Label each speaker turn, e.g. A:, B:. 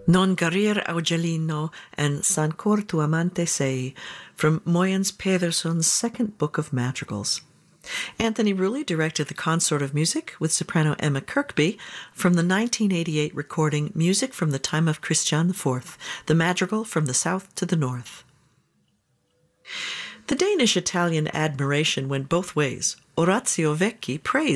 A: Non guarir Augelino and S'ancor tu amante sei, from Moyans Pedersen's second book of madrigals. Anthony Rulli directed the consort of music with soprano Emma Kirkby from the 1988 recording Music from the Time of Christian IV, the madrigal from the south to the north. The Danish-Italian admiration went both ways. Orazio Vecchi praised